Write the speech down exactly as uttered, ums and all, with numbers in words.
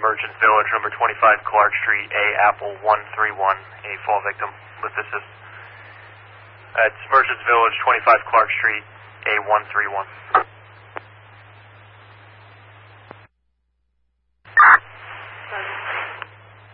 Merchant Village, number twenty-five Clark Street, A Apple one three one, a fall victim with assist. Uh, it's Merchant Village, twenty-five Clark Street, A one three one.